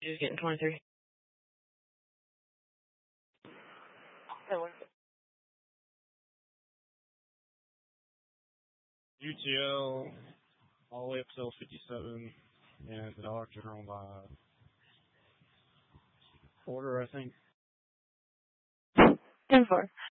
Just getting 23. UTL all the way up till 57, and the Dollar General by order, I think. 10-4.